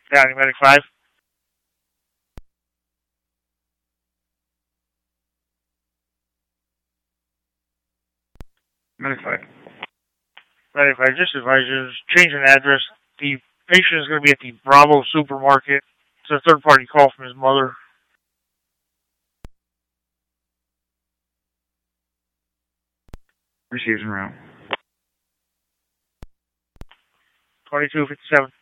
County Medic 5. Medic 5. Medic 5, just advise you, change an address. The patient is going to be at the Bravo supermarket. It's a third party call from his mother. Receives en route. 2257.